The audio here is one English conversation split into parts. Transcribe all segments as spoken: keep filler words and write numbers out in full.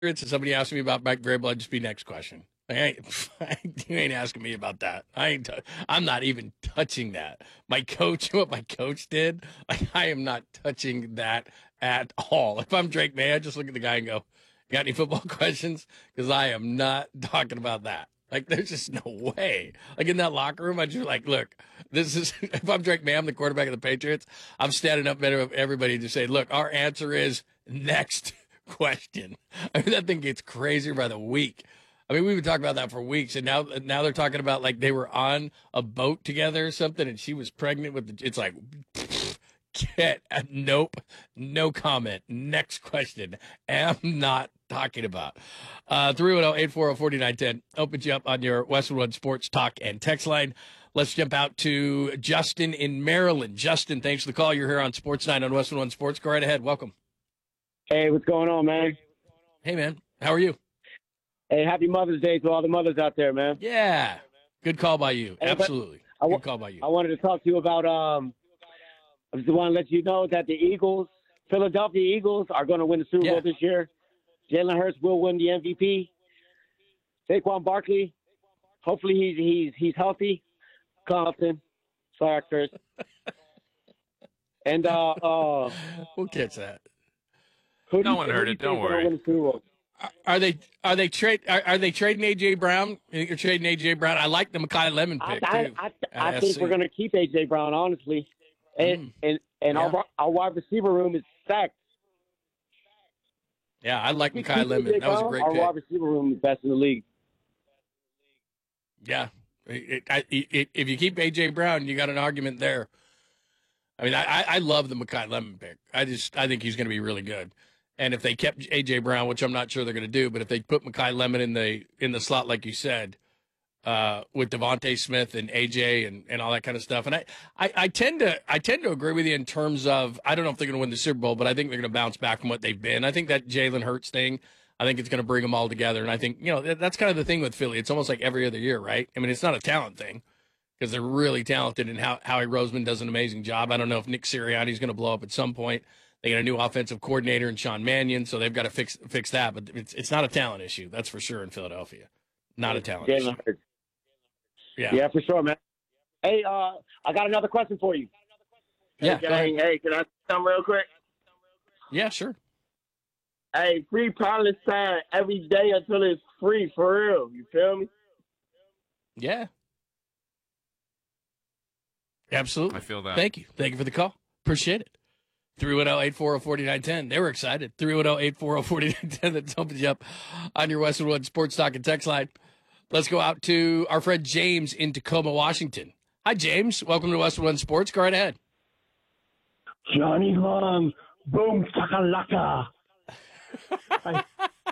And somebody asked me about Mike Vrabel, I'd just be next question. I ain't, you ain't asking me about that. I ain't. T- I'm not even touching that. My coach, what my coach did, like, I am not touching that at all. If I'm Drake May, I just look at the guy and go, "Got any football questions?" Because I am not talking about that. Like, there's just no way. Like, in that locker room, I just like, look, this is, if I'm Drake May, I'm the quarterback of the Patriots, I'm standing up better of everybody to say, look, our answer is next question. I mean, that thing gets crazier by the week. I mean, we've been talking about that for weeks, and now now they're talking about, like, they were on a boat together or something, and she was pregnant with the, it's like, get, nope, no comment. Next question. Am not talking about. Uh, three one zero, eight four zero, four nine one zero opens you up on your Westwood One Sports Talk and text line. Let's jump out to Justin in Maryland. Justin, thanks for the call. You're here on Sports Night on Westwood One Sports. Go right ahead. Welcome. Hey, what's going on, man? Hey, man. How are you? Hey, happy Mother's Day to all the mothers out there, man. Yeah. Good call by you. Hey, Absolutely. I, Good call by you. I wanted to talk to you about, um, I just want to let you know that the Eagles, Philadelphia Eagles, are going to win the Super Yeah. Bowl this year. Jalen Hurts will win the M V P. Saquon Barkley, hopefully he's he's he's healthy. Compton. Sorry, Chris. And uh, uh, We'll catch that. who do No you- one who heard do you it, don't think is gonna worry. win the Super Bowl? Are they are they trade are, are they trading A J Brown? You think you're trading A J Brown? I like the Makai Lemon I, pick I, too. I, at I think S C. we're going to keep A J Brown, honestly. And Mm. and, and Yeah. our, our wide receiver room is stacked. Yeah, I like Keep Makai A J Lemon. That was a Brown, great Our pick. wide receiver room is best in the league. Yeah, it, I, it, if you keep A J Brown, you got an argument there. I mean, I, I I love the Makai Lemon pick. I just I think he's going to be really good. And if they kept A J Brown, which I'm not sure they're going to do, but if they put Makai Lemon in the in the slot like you said, uh, with Devontae Smith and A J and, and all that kind of stuff, and I, I, I tend to I tend to agree with you in terms of I don't know if they're going to win the Super Bowl, but I think they're going to bounce back from what they've been. I think that Jalen Hurts thing, I think it's going to bring them all together, and I think you know that, that's kind of the thing with Philly. It's almost like every other year, right? I mean, it's not a talent thing because they're really talented, and how Howie Roseman does an amazing job. I don't know if Nick Sirianni is going to blow up at some point. They got a new offensive coordinator in Sean Mannion, so they've got to fix fix that. But it's it's not a talent issue, that's for sure in Philadelphia. Not a talent issue. Jalen Hurts. Yeah. Yeah, for sure, man. Hey, uh, I got another question for you. Yeah. Hey, go ahead. hey, can I come real quick? Yeah. Sure. Hey, free Palestine every day until it's free, for real. You feel me? Yeah. Absolutely. I feel that. Thank you. Thank you for the call. Appreciate it. three one zero, eight four zero, four nine one zero. They were excited. three one zero, eight four zero, four nine one zero. That's opened you up on your Westwood One Sports Talk and text line. Let's go out to our friend James in Tacoma, Washington. Hi, James. Welcome to Westwood One Sports. Go right ahead. Johnny Long, boom, chakalaka. I,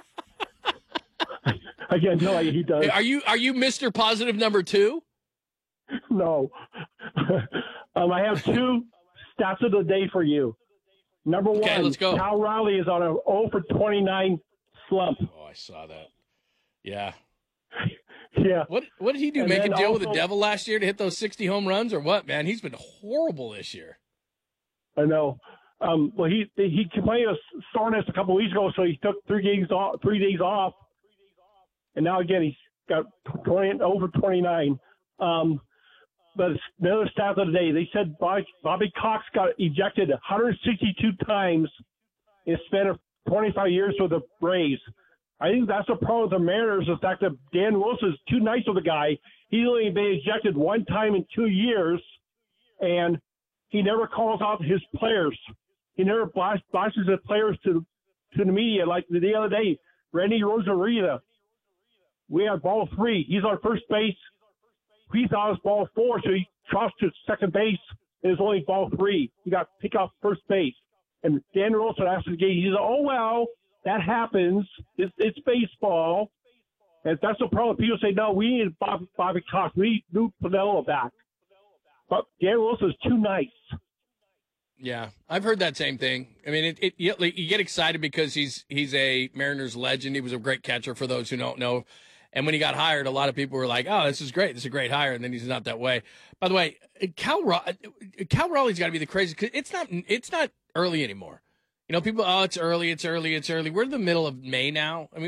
I, I can't tell you he does. Hey, are you are you Mister Positive number two? No. um, I have two stats of the day for you. Number Okay, one, let's go. Cal Raleigh is on a zero for twenty-nine slump. Oh, I saw that. Yeah. Yeah. What what did he do? And Make a then deal with the also- devil last year to hit those sixty home runs or what, man? He's been horrible this year. I know. Um, well, he he complained of soreness a couple of weeks ago, so he took three games off, three days off, and now again he's got twenty over twenty-nine. Um, but another stat of the day, they said Bobby, Bobby Cox got ejected one hundred sixty-two times in a span of twenty-five years with the Braves. I think that's the problem with the Mariners, the fact that Dan Wilson is too nice with the guy. He's only been ejected one time in two years, and he never calls out his players. He never blasts his players to to the media. Like the other day, Randy Rosarita, we had ball three. He's on first base. He thought it was ball four, so he crossed to second base. It was only ball three. He got picked off first base. And Dan Wilson after the game, he said, oh, well, that happens. It's, it's baseball. And that's the problem. People say, no, we need Bobby, Bobby Cox. We need Lou Piniella back. But Dan Wilson's too nice. Yeah, I've heard that same thing. I mean, it, it you, like, you get excited because he's he's a Mariners legend. He was a great catcher for those who don't know. And when he got hired, a lot of people were like, "Oh, this is great. This is a great hire." And then he's not that way. By the way, Cal Ra- Cal Raleigh's got to be the crazy. Cause it's not it's not early anymore. You know, people, oh, it's early, it's early, it's early. We're in the middle of May now. I mean,